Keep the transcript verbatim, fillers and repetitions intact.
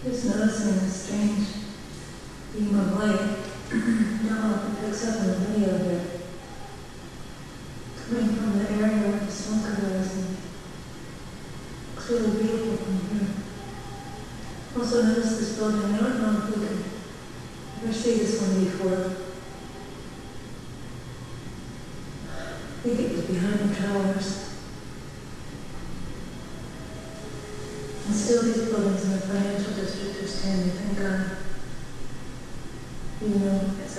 Just noticing a strange beam of light. Now it picks up in the video here, coming from the area where the smoke arose. It's really beautiful from here. Also notice this building. I don't know if we can ever see this one before. I think it was behind the towers. And still these buildings in the financial district are standing, thank God. You know, it's